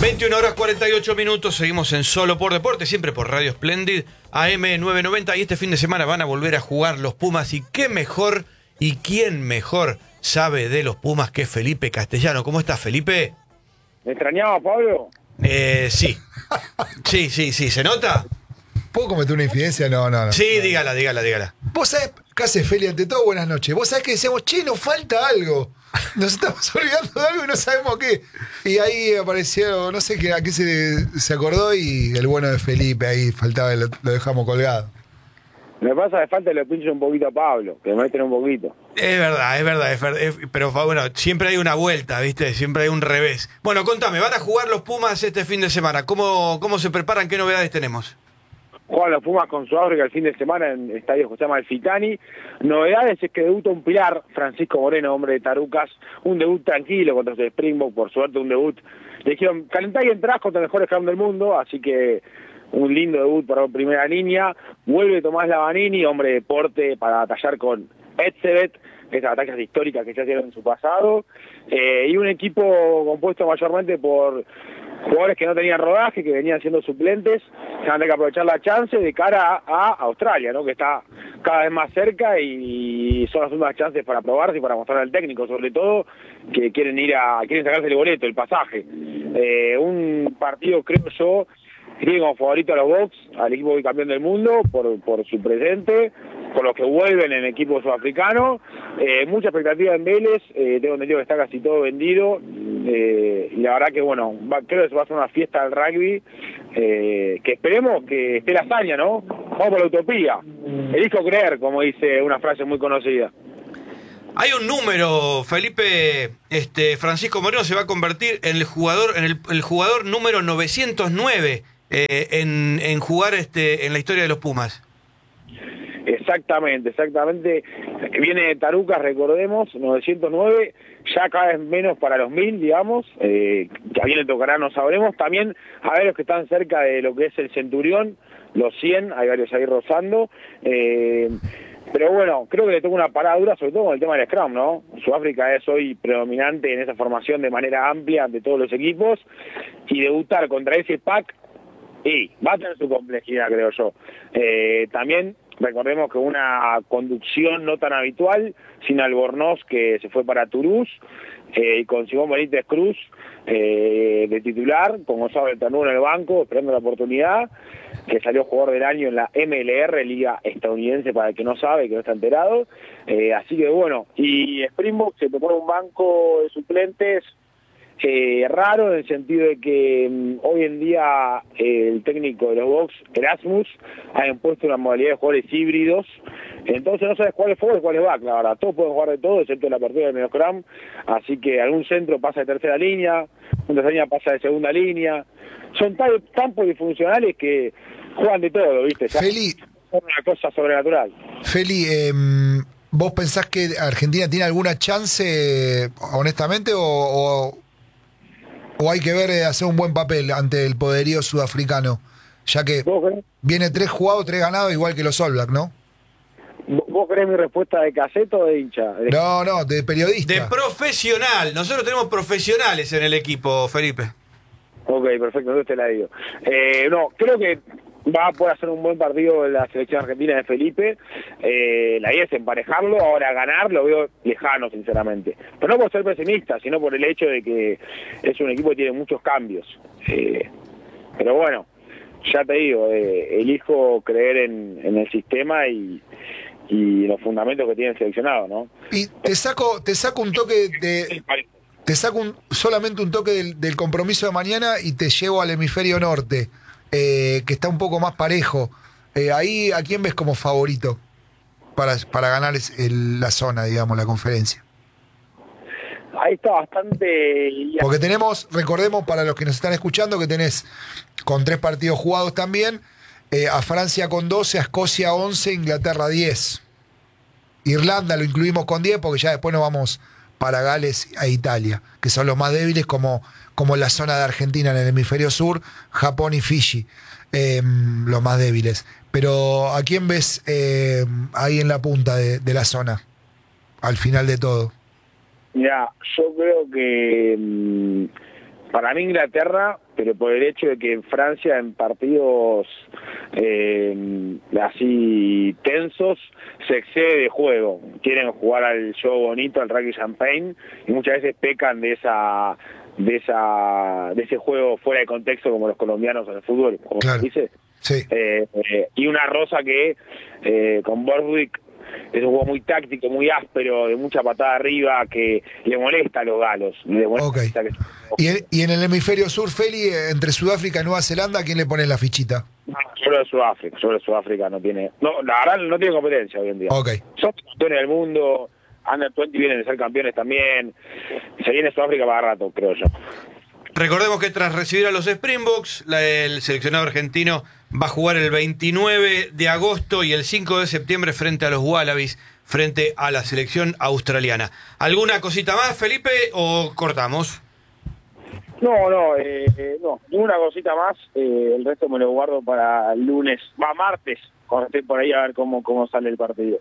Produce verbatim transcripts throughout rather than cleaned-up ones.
veintiuna horas cuarenta y ocho minutos, seguimos en Solo por Deporte, siempre por Radio Splendid, A M novecientos noventa, y este fin de semana van a volver a jugar los Pumas, y qué mejor, y quién mejor sabe de los Pumas que Felipe Castellano. ¿Cómo estás, Felipe? ¿Me extrañaba, Pablo? Eh, sí. Sí, sí, sí, ¿se nota? ¿Puedo cometer una infidencia? No, no, no. Sí, dígala, dígala, dígala. Vos sabés, ¿qué hace Feli? Ante todo, buenas noches. Vos sabés que decíamos, che, nos falta algo. Nos estamos olvidando de algo y no sabemos qué. Y ahí apareció, no sé qué, a qué se, se acordó, y el bueno de Felipe ahí faltaba, lo, lo dejamos colgado. Me pasa de falta, le pincho un poquito a Pablo, que me meten un poquito. Es verdad, es verdad, es verdad, es- pero bueno, siempre hay una vuelta, ¿viste? Siempre hay un revés. Bueno, contame, van a jugar los Pumas este fin de semana. ¿Cómo, cómo se preparan? ¿Qué novedades tenemos? Juegan los Pumas con Sudáfrica el fin de semana en el estadio José Amalfitani. Novedades es que debuta un pilar, Francisco Moreno, hombre de Tarucas. Un debut tranquilo contra los Springbok, por suerte un debut. Le dijeron, calentá y entrás contra el mejor scrum del mundo, así que un lindo debut para primera línea. Vuelve Tomás Lavanini, hombre de porte, para batallar con Etzebeth, esas batallas históricas que se hicieron en su pasado. Eh, y un equipo compuesto mayormente por jugadores que no tenían rodaje, que venían siendo suplentes, se van a tener que aprovechar la chance de cara a, a Australia, ¿no? Que está cada vez más cerca y son las últimas chances para probarse y para mostrar al técnico, sobre todo, que quieren ir a, quieren sacarse el boleto, el pasaje. Eh, un partido, creo yo, que tiene como favorito a los Bucks, al equipo bicampeón del mundo, por, por su presente, por los que vuelven en el equipo sudafricano. Eh, mucha expectativa en Vélez, eh, tengo entendido que está casi todo vendido, eh, y la verdad que bueno, va, creo que va a ser una fiesta del rugby, eh, que esperemos que esté la hazaña, ¿no? Vamos por la utopía, elijo creer, como dice una frase muy conocida. Hay un número, Felipe, este Francisco Moreno se va a convertir en el jugador, en el, el jugador número novecientos nueve eh, en, en jugar este en la historia de los Pumas. Exactamente, exactamente. Viene de Tarucas, recordemos, novecientos nueve, ya cada vez menos para los mil, digamos, eh, que a bien le tocará, no sabremos. También a ver los que están cerca de lo que es el Centurión, los cien, hay varios ahí rozando. Eh, pero bueno, creo que le toca una parada dura, sobre todo con el tema del Scrum, ¿no? Sudáfrica es hoy predominante en esa formación de manera amplia de todos los equipos, y debutar contra ese pack, y va a tener su complejidad, creo yo. Eh, también recordemos que una conducción no tan habitual, sin Albornoz, que se fue para Toulouse, eh, y con Simón Benítez Cruz eh, de titular, con Gonzalo Bertanú en el banco, esperando la oportunidad, que salió jugador del año en la M L R, Liga Estadounidense, para el que no sabe, que no está enterado. Eh, así que bueno, y Springbok se tocó un banco de suplentes, Eh, raro en el sentido de que um, hoy en día eh, el técnico de los Bucks, Erasmus, ha impuesto una modalidad de jugadores híbridos, entonces no sabes cuál es forward y cuál es back, la verdad, todos pueden jugar de todo, excepto la apertura del medio scrum, así que algún centro pasa de tercera línea, una tercera línea pasa de segunda línea, son tan, tan polifuncionales que juegan de todo, ¿viste? Ya Feli, es una cosa sobrenatural. Feli, eh, ¿vos pensás que Argentina tiene alguna chance, honestamente, o, o, o hay que ver eh, hacer un buen papel ante el poderío sudafricano? Ya que ¿Vos creés, viene tres jugados, tres ganados, igual que los All Black, ¿no? vos creés mi respuesta de caseto o de hincha? De... No, no, de periodista. De profesional, nosotros tenemos profesionales en el equipo, Felipe. Ok, perfecto, entonces te la digo. Eh, no, creo que va a poder hacer un buen partido en la selección argentina de Felipe. Eh, la idea es emparejarlo, ahora ganar lo veo lejano, sinceramente. Pero no por ser pesimista, sino por el hecho de que es un equipo que tiene muchos cambios. Eh, pero bueno, ya te digo, eh, elijo creer en, en el sistema y, y los fundamentos que tiene el seleccionado, ¿no? Y te saco, te saco un toque de... Te saco un, solamente un toque del, del compromiso de mañana y te llevo al hemisferio norte, eh, que está un poco más parejo. Eh, ahí, ¿a quién ves como favorito para, para ganar el, la zona, digamos, la conferencia? Ahí está bastante... Porque tenemos, recordemos para los que nos están escuchando, que tenés con tres partidos jugados también, eh, a Francia con doce, a Escocia once, Inglaterra diez. Irlanda lo incluimos con diez porque ya después nos vamos para Gales e Italia, que son los más débiles, como, como la zona de Argentina en el hemisferio sur, Japón y Fiji, eh, los más débiles. Pero ¿a quién ves eh, ahí en la punta de, de la zona, al final de todo? Mira, yo creo que mmm, para mí Inglaterra pero por el hecho de que en Francia en partidos eh, así tensos se excede de juego, quieren jugar al show bonito, al rugby champagne, y muchas veces pecan de esa de esa de ese juego fuera de contexto como los colombianos en el fútbol, como claro. se dice. Sí. Eh, eh, y una Rosa que eh, con Borthwick es un juego muy táctico, muy áspero, de mucha patada arriba, que le molesta a los galos. Le molesta Okay. que... ¿Y, en, y en el hemisferio sur, Feli, entre Sudáfrica y Nueva Zelanda, ¿a quién le pones la fichita? No, solo de Sudáfrica, solo de Sudáfrica no tiene... No, la verdad no tiene competencia hoy en día. Okay. Son campeones del mundo, Under veinte vienen de ser campeones también, se viene Sudáfrica para rato, creo yo. Recordemos que tras recibir a los Springboks, la, el seleccionado argentino va a jugar el veintinueve de agosto y el cinco de septiembre frente a los Wallabies, frente a la selección australiana. ¿Alguna cosita más, Felipe, o cortamos? No, no, eh, eh, no, una cosita más, eh, el resto me lo guardo para el lunes, va martes, cuando esté por ahí a ver cómo, cómo sale el partido.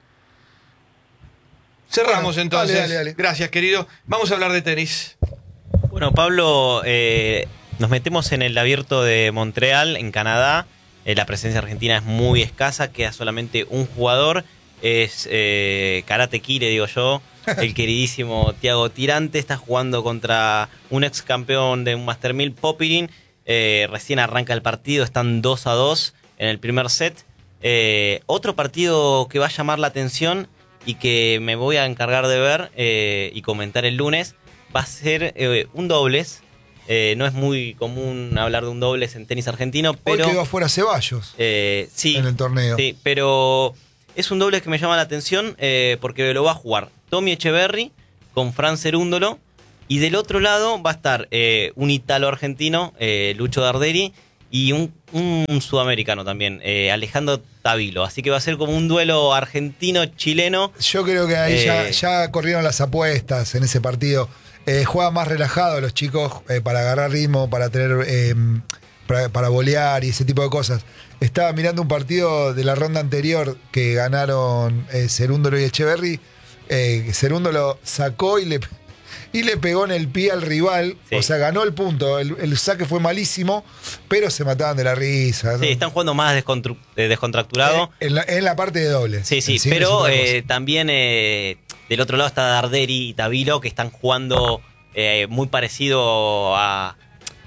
Cerramos Bueno, entonces. dale, dale, dale. Gracias, querido. Vamos a hablar de tenis. Bueno, Pablo, eh, nos metemos en el abierto de Montreal, en Canadá. Eh, la presencia argentina es muy escasa, queda solamente un jugador. Es eh, Karate Kid, le digo yo. El queridísimo Thiago Tirante está jugando contra un ex campeón de un Master mil, Popyrin. Eh, recién arranca el partido, están dos a dos en el primer set. Eh, otro partido que va a llamar la atención y que me voy a encargar de ver eh, y comentar el lunes va a ser eh, un dobles. Eh, no es muy común hablar de un dobles en tenis argentino, pero... Hoy quedó afuera Ceballos eh, sí, en el torneo. Sí, pero es un dobles que me llama la atención eh, porque lo va a jugar Tommy Echeverry con Fran Cerúndolo, y del otro lado va a estar eh, un italo-argentino, eh, Lucho Darderi, y un, un sudamericano también, eh, Alejandro Tavilo. Así que va a ser como un duelo argentino-chileno. Yo creo que ahí Eh, ya, ya corrieron las apuestas en ese partido. Eh, juegan más relajados los chicos eh, para agarrar ritmo, para tener eh, para, para volear y ese tipo de cosas. Estaba mirando un partido de la ronda anterior que ganaron eh, Cerúndolo y Echeverry. Eh, Cerúndolo sacó y le, y le pegó en el pie al rival. Sí. O sea, ganó el punto. El, el saque fue malísimo, pero se mataban de la risa. ¿no? Sí, están jugando más descontru- eh, descontracturado. Eh, en, la, en la parte de dobles. Sí, sí, En singles es pero otra cosa. eh, también eh, del otro lado está Darderi y Tavilo, que están jugando eh, muy parecido a,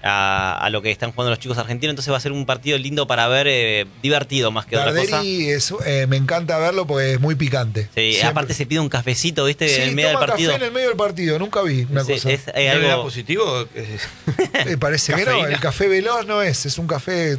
a, a lo que están jugando los chicos argentinos. Entonces va a ser un partido lindo para ver, eh, divertido más que otra cosa. Darderi es, eh, me encanta verlo porque es muy picante. Sí, Siempre. aparte se pide un cafecito, ¿viste? Sí, en el medio del toma partido. café en el medio del partido, nunca vi una Sí, cosa. es, eh, ¿No le da algo... positivo? Me parece que no, Cafeína. el café veloz no es, es un café...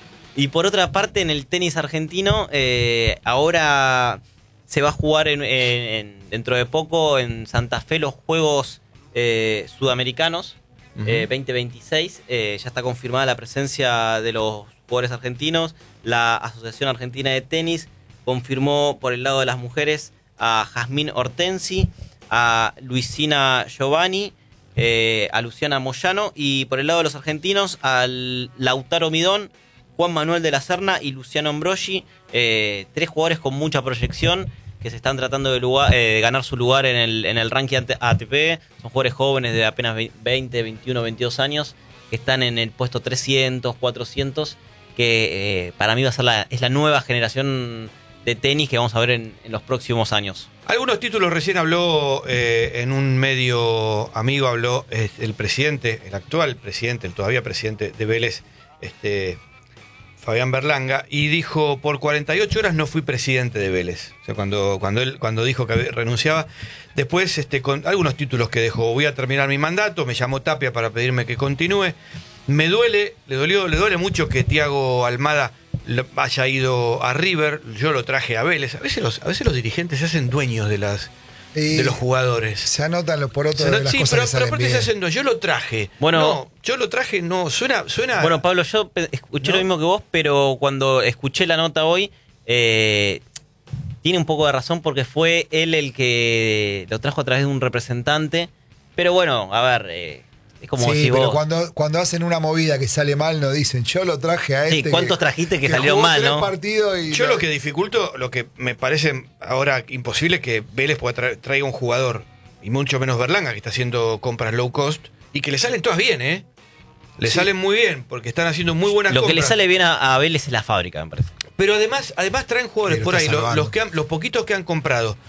Y por otra parte, en el tenis argentino, eh, ahora se va a jugar en, en- en- dentro de poco en Santa Fe los Juegos eh, Sudamericanos Ujú. eh, veinte veintiséis. Eh, ya está confirmada la presencia de los jugadores argentinos. La Asociación Argentina de Tenis confirmó por el lado de las mujeres a Jazmín Hortensi, a Luisina Giovanni, eh, a Luciana Moyano, y por el lado de los argentinos al Lautaro Midón, Juan Manuel de la Serna y Luciano Ambrogi, eh, tres jugadores con mucha proyección que se están tratando de, lugar, eh, de ganar su lugar en el, en el ranking A T P. Son jugadores jóvenes de apenas veinte, veintiuno, veintidós años que están en el puesto trescientos, cuatrocientos, que eh, para mí va a ser la, es la nueva generación de tenis que vamos a ver en, en los próximos años. Algunos títulos recién habló eh, en un medio amigo, habló eh, el presidente, el actual presidente, el todavía presidente de Vélez, este... Fabián Berlanga, y dijo: por cuarenta y ocho horas no fui presidente de Vélez. O sea, cuando, cuando él cuando dijo que renunciaba, después este, con algunos títulos que dejó: voy a terminar mi mandato, me llamó Tapia para pedirme que continúe. Me duele, le dolió, le duele mucho que Thiago Almada haya ido a River, yo lo traje a Vélez. A veces los, a veces los dirigentes se hacen dueños de las Y de los jugadores. se anotan los porotos Se no- de las sí, cosas pero, que pero salen aparte se bien. hacen dueños. Yo lo traje. Bueno- no, yo lo traje, no, suena, suena. Bueno, Pablo, yo pe- escuché No. lo mismo que vos, pero cuando escuché la nota hoy, eh, tiene un poco de razón porque fue él el que lo trajo a través de un representante. Pero bueno, a ver, eh, es como Sí, si pero vos... cuando, cuando hacen una movida que sale mal, no dicen, yo lo traje a Sí, este. ¿cuántos que- trajiste que que salieron jugó mal, tres no? partidos y Yo no- lo que dificulto, lo que me parece ahora imposible, que Vélez pueda tra- traiga un jugador, y mucho menos Berlanga, que está haciendo compras low cost, y que le salen todas bien, ¿eh? Le Sí. salen muy bien, porque están haciendo muy buenas Lo compras. que le sale bien a, a Vélez es la fábrica, me parece. Pero además, además traen jugadores Sí, lo por está ahí, lo- salvando. los, que han- los poquitos que han comprado,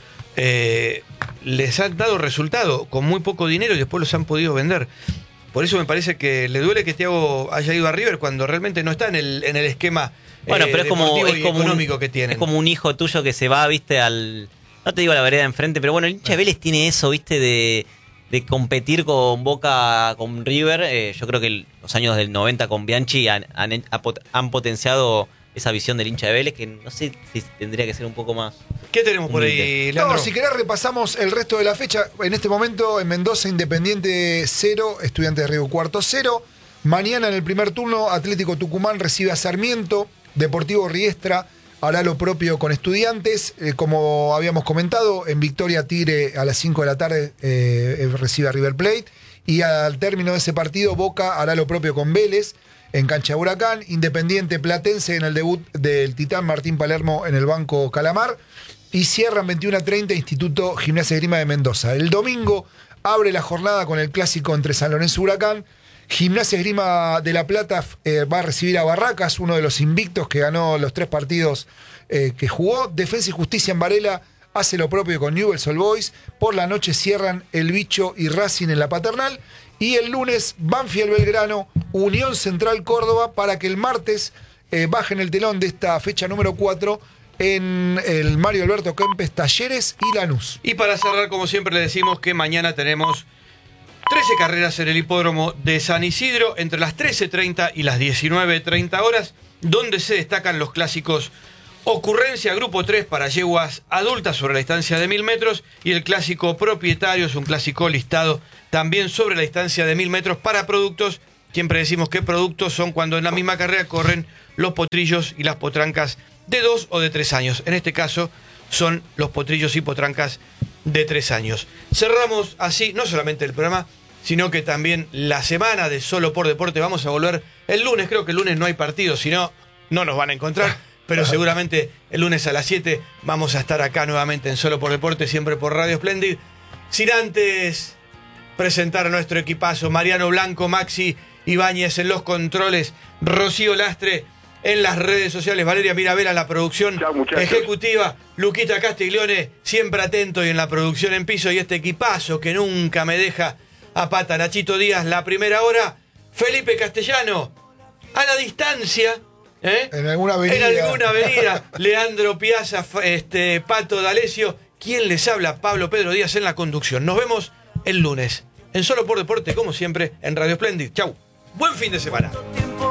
eh, les han dado resultado con muy poco dinero y después los han podido vender. Por eso me parece que le duele que Thiago haya ido a River cuando realmente no está en el, en el esquema Bueno, eh, pero es como, deportivo es, y como económico un, que tienen. es como un hijo tuyo que se va, viste, al... No te digo a la vereda de enfrente, pero bueno, el hincha de Vélez tiene eso, viste, de, de competir con Boca, con River. Eh, yo creo que el- los años del noventa con Bianchi han, han, han potenciado esa visión del hincha de Vélez, que no sé si tendría que ser un poco más... ¿Qué tenemos por ahí, Humilde. Leandro? No, si querés repasamos el resto de la fecha. En este momento en Mendoza, Independiente cero, Estudiantes de Río Cuarto cero. Mañana en el primer turno, Atlético Tucumán recibe a Sarmiento, Deportivo Riestra hará lo propio con Estudiantes. Eh, como habíamos comentado, en Victoria Tigre a las cinco de la tarde eh, recibe a River Plate. Y al término de ese partido, Boca hará lo propio con Vélez en cancha de Huracán. Independiente Platense en el debut del Titán Martín Palermo en el Banco Calamar. Y cierran veintiuno a treinta Instituto Gimnasia y Esgrima de Mendoza. El domingo abre la jornada con el clásico entre San Lorenzo y Huracán. Gimnasia y Esgrima de La Plata eh, va a recibir a Barracas, uno de los invictos que ganó los tres partidos eh, que jugó. Defensa y Justicia en Varela hace lo propio con Newell's Old Boys. Por la noche cierran El Bicho y Racing en la Paternal. Y el lunes Banfield Belgrano, Unión Central Córdoba, para que el martes eh, bajen el telón de esta fecha número cuatro en el Mario Alberto Kempes Talleres y Lanús. Y para cerrar, como siempre, le decimos que mañana tenemos trece carreras en el hipódromo de San Isidro entre las trece treinta y las diecinueve treinta horas, donde se destacan los clásicos Ocurrencia Grupo tres para yeguas adultas sobre la distancia de mil metros y el clásico Propietario, es un clásico listado también sobre la distancia de mil metros para productos. Siempre decimos que productos son cuando en la misma carrera corren los potrillos y las potrancas de dos o de tres años. En este caso son los potrillos y potrancas de tres años. Cerramos así no solamente el programa, sino que también la semana de Solo por Deporte. Vamos a volver el lunes, creo que el lunes no hay partido, si no, no nos van a encontrar, pero seguramente el lunes a las siete vamos a estar acá nuevamente en Solo por Deporte, siempre por Radio Splendid. Sin antes presentar a nuestro equipazo, Mariano Blanco, Maxi Ibáñez en los controles, Rocío Lastre en las redes sociales, Valeria Mirabela en la producción Chau, muchachos. ejecutiva, Luquita Castiglione siempre atento y en la producción en piso, y este equipazo que nunca me deja a pata, Nachito Díaz la primera hora, Felipe Castellano a la distancia, ¿eh? En alguna avenida. En alguna avenida, Leandro Piazza, este, Pato D'Alessio, quien les habla, Pablo Pedro Díaz en la conducción. Nos vemos el lunes en Solo por Deporte, como siempre, en Radio Splendid. Chau. Buen fin de semana.